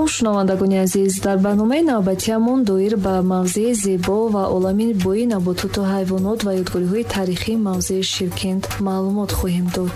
шунавандагони азиз, дар барномаи навбатиамон доир ба мавзеи зебо ва олами бӯи набототу ҳайвонот ва ёдгориҳои таърихии мавзеи Ширкент маълумот хоҳем дод.